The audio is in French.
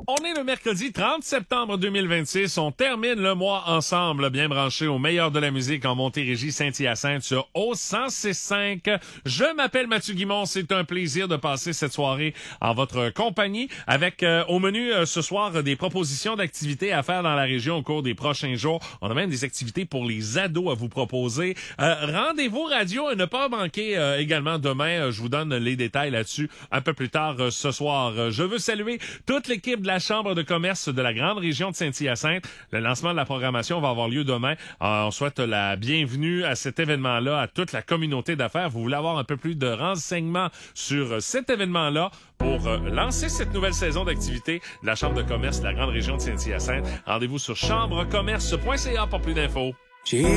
On est le mercredi 30 septembre 2026. On termine le mois ensemble, bien branché au meilleur de la musique en Montérégie, Saint-Hyacinthe sur O106.5. Je m'appelle Mathieu Guimond. C'est un plaisir de passer cette soirée en votre compagnie avec au menu ce soir des propositions d'activités à faire dans la région au cours des prochains jours. On a même des activités pour les ados à vous proposer. Rendez-vous radio à ne pas manquer également demain. Je vous donne les détails là-dessus un peu plus tard ce soir. Je veux saluer toute l'équipe de la Chambre de commerce de la grande région de Saint-Hyacinthe. Le lancement de la programmation va avoir lieu demain. On souhaite la bienvenue à cet événement-là, à toute la communauté d'affaires. Vous voulez avoir un peu plus de renseignements sur cet événement-là pour lancer cette nouvelle saison d'activité de la Chambre de commerce de la grande région de Saint-Hyacinthe. Rendez-vous sur chambrecommerce.ca pour plus d'infos.